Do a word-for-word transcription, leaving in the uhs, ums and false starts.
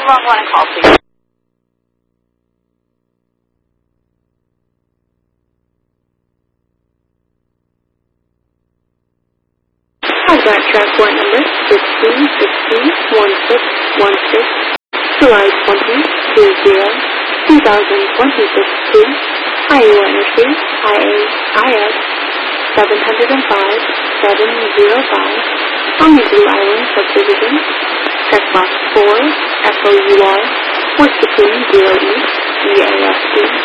log one and call, please. Hijack track one number sixteen sixteen one six one six, July twentieth, two zero, two thousand twenty-six to Iowa Interstate, I A I S seven oh five seven oh five, on the Blue Island Subdivision, checkbox four, F O U R, Fort Supreme zero East, E A S D.